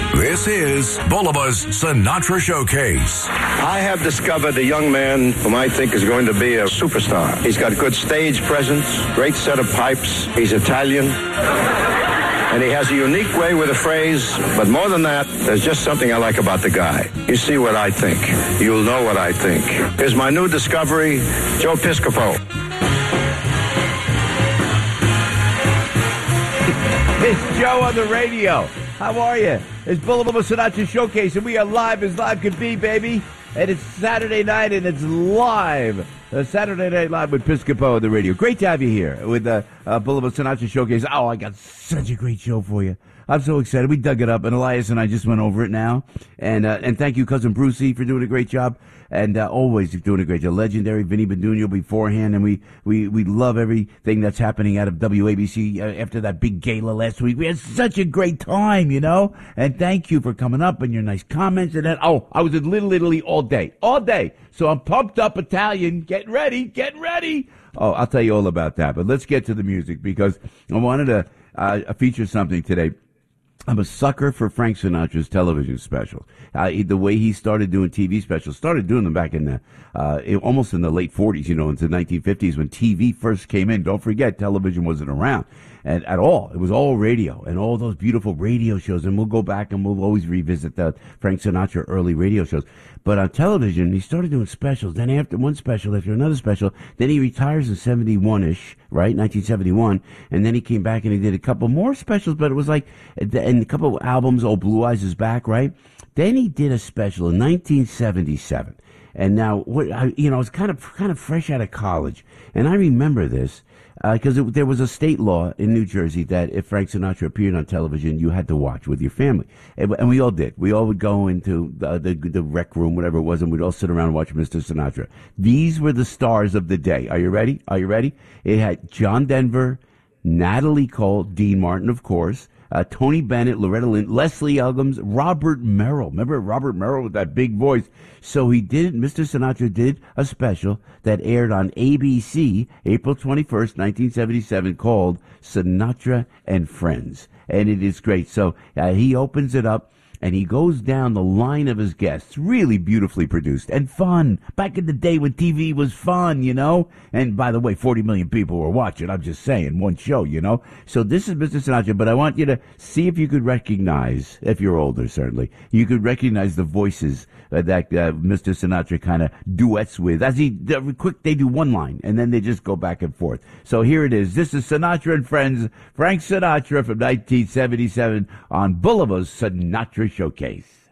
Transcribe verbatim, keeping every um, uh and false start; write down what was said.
This is Bulliva's Sinatra Showcase. I have discovered a young man whom I think is going to be a superstar. He's got good stage presence, great set of pipes. He's Italian. And he has a unique way with a phrase. But more than that, there's just something I like about the guy. You see what I think. You'll know what I think. Here's my new discovery, Joe Piscopo. It's Joe on the radio. How are you? It's Bulliva Sinatra Showcase, and we are live as live could be, baby. And it's Saturday night, and it's live. Uh, Saturday Night Live with Piscopo on the radio. Great to have you here with the uh, uh, Bulliva Sinatra Showcase. Oh, I got such a great show for you. I'm so excited. We dug it up, and Elias and I just went over it now. And uh, and thank you, Cousin Brucey, for doing a great job. And uh, always doing a great job. Legendary Vinny Benigno beforehand. And we, we, we love everything that's happening out of W A B C uh, after that big gala last week. We had such a great time, you know. And thank you for coming up and your nice comments. And then, oh, I was in Little Italy all day. All day. So I'm pumped up Italian. Get ready. Get ready. Oh, I'll tell you all about that. But let's get to the music because I wanted to uh, feature something today. I'm a sucker for Frank Sinatra's television specials. Uh, the way he started doing T V specials, started doing them back in the, uh, almost in the late forties, you know, into the nineteen fifties when T V first came in. Don't forget, television wasn't around and, at all. It was all radio and all those beautiful radio shows. And we'll go back and we'll always revisit the Frank Sinatra early radio shows. But on television, he started doing specials. Then after one special, after another special, then he retires in seventy-one-ish, right, nineteen seventy-one. And then he came back and he did a couple more specials, but it was like, and a couple of albums, Oh, Blue Eyes Is Back, right? Then he did a special in nineteen seventy-seven. And now, what I, you know, I was kind of kind of fresh out of college. And I remember this because uh, there was a state law in New Jersey that if Frank Sinatra appeared on television, you had to watch with your family. And, and we all did. We all would go into the, the, the rec room, whatever it was, and we'd all sit around and watch Mister Sinatra. These were the stars of the day. Are you ready? Are you ready? It had John Denver, Natalie Cole, Dean Martin, of course, Uh, Tony Bennett, Loretta Lynn, Leslie Uggams, Robert Merrill. Remember Robert Merrill with that big voice? So he did, Mister Sinatra did a special that aired on A B C April twenty-first, nineteen seventy-seven called Sinatra and Friends. And it is great. So uh, he opens it up. And he goes down the line of his guests, really beautifully produced and fun. Back in the day when T V was fun, you know? And by the way, forty million people were watching. I'm just saying, one show, you know? So this is Mister Sinatra, but I want you to see if you could recognize, if you're older, certainly, you could recognize the voices uh, that uh, Mister Sinatra kind of duets with. As he, quick, they do one line, and then they just go back and forth. So here it is. This is Sinatra and Friends, Frank Sinatra from nineteen seventy-seven on Bulliva's Sinatra Showcase.